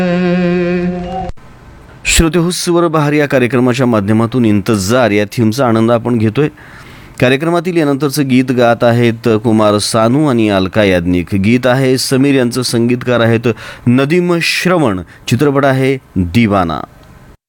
श्रोतेहो, स्वर बहार या कार्यक्रमाच्या माध्यमातून इंतजार या थीमचा आनंद आपण घेतोय. कार्यक्रमातील यानंतरचं गीत गात आहेत कुमार सानू आणि अलका याज्ञिक. गीत आहे समीर यांचं, संगीतकार आहेत नदीम श्रवण. चित्रपट आहे दीवाना.